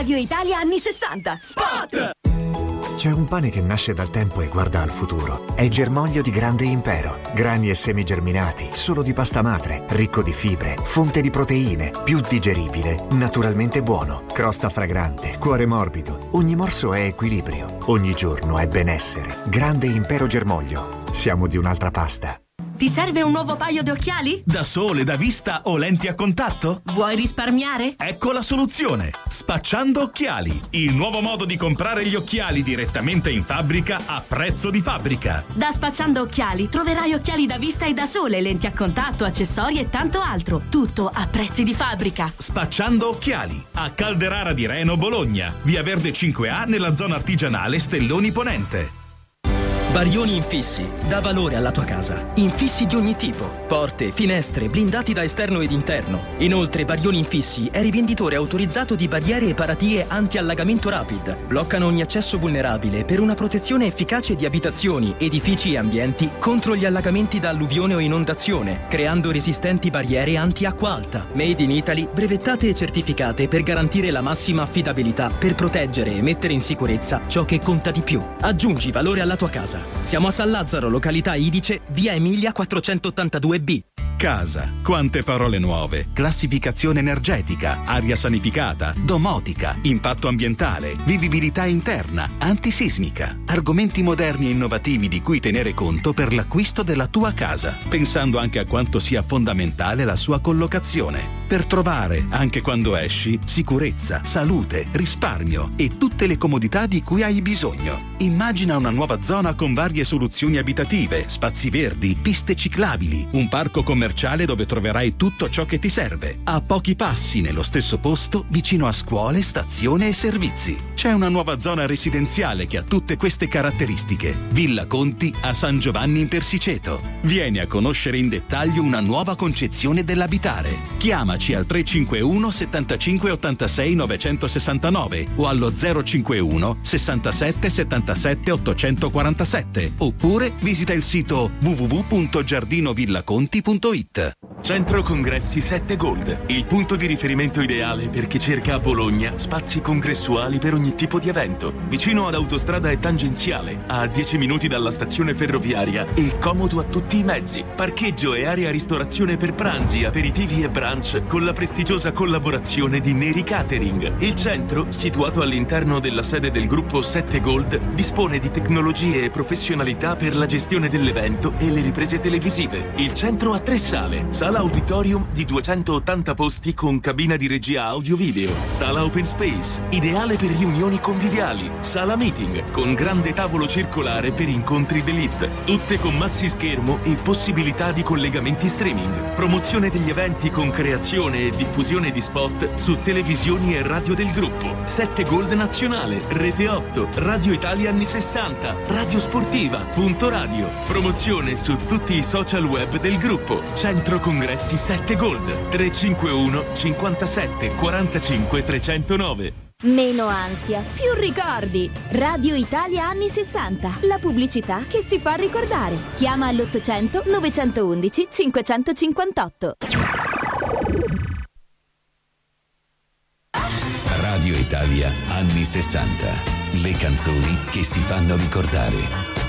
Radio Italia anni 60. Spot! C'è un pane che nasce dal tempo e guarda al futuro. È germoglio di grande impero. Grani e semi germinati, solo di pasta madre, ricco di fibre, fonte di proteine, più digeribile, naturalmente buono. Crosta fragrante, cuore morbido. Ogni morso è equilibrio. Ogni giorno è benessere. Grande impero germoglio. Siamo di un'altra pasta. Ti serve un nuovo paio di occhiali? Da sole, da vista o lenti a contatto? Vuoi risparmiare? Ecco la soluzione. Spacciando Occhiali. Il nuovo modo di comprare gli occhiali direttamente in fabbrica a prezzo di fabbrica. Da Spacciando Occhiali troverai occhiali da vista e da sole, lenti a contatto, accessori e tanto altro. Tutto a prezzi di fabbrica. Spacciando Occhiali. A Calderara di Reno, Bologna. Via Verde 5A nella zona artigianale Stelloni Ponente. Barioni Infissi, dà valore alla tua casa. Infissi di ogni tipo, porte, finestre, blindati da esterno ed interno. Inoltre Barioni Infissi è rivenditore autorizzato di barriere e paratie anti-allagamento rapid. Bloccano ogni accesso vulnerabile per una protezione efficace di abitazioni, edifici e ambienti contro gli allagamenti da alluvione o inondazione, creando resistenti barriere anti-acqua alta. Made in Italy, brevettate e certificate per garantire la massima affidabilità, per proteggere e mettere in sicurezza ciò che conta di più. Aggiungi valore alla tua casa. Siamo a San Lazzaro, località Idice, via Emilia 482B. Casa, quante parole nuove. Classificazione energetica, aria sanificata, domotica, impatto ambientale, vivibilità interna, antisismica. Argomenti moderni e innovativi di cui tenere conto per l'acquisto della tua casa, pensando anche a quanto sia fondamentale la sua collocazione. Per trovare, anche quando esci, sicurezza, salute, risparmio e tutte le comodità di cui hai bisogno. Immagina una nuova zona con varie soluzioni abitative, spazi verdi, piste ciclabili, un parco commerciale dove troverai tutto ciò che ti serve. A pochi passi, nello stesso posto, vicino a scuole, stazione e servizi. C'è una nuova zona residenziale che ha tutte queste caratteristiche. Villa Conti a San Giovanni in Persiceto. Vieni a conoscere in dettaglio una nuova concezione dell'abitare. Chiamaci al 351 75 86 969 o allo 051 67 77 847 oppure visita il sito www.giardinovillaconti.it. Centro Congressi 7 Gold, il punto di riferimento ideale per chi cerca a Bologna spazi congressuali per ogni tipo di evento. Vicino ad autostrada e tangenziale, a 10 minuti dalla stazione ferroviaria e comodo a tutti i mezzi. Parcheggio e area ristorazione per pranzi, aperitivi e brunch con la prestigiosa collaborazione di Neri Catering. Il centro, situato all'interno della sede del gruppo 7 Gold, dispone di tecnologie e professionalità per la gestione dell'evento e le riprese televisive. Il centro ha 3 sale: sala auditorium di 280 posti con cabina di regia audio-video, sala open space, ideale per riunioni conviviali, sala meeting con grande tavolo circolare per incontri d'élite, tutte con maxi schermo e possibilità di collegamenti streaming. Promozione degli eventi con creazione e diffusione di spot su televisioni e radio del gruppo. 7 Gold Nazionale, Rete 8, Radio Italia anni 60, Radio Sportiva, Punto Radio. Promozione su tutti i social web del gruppo. Centro Congressi 7 Gold, 351 57 45 309. Meno ansia, più ricordi. Radio Italia anni 60. La pubblicità che si fa ricordare. Chiama all'800 911 558. Radio Italia anni 60. Le canzoni che si fanno ricordare.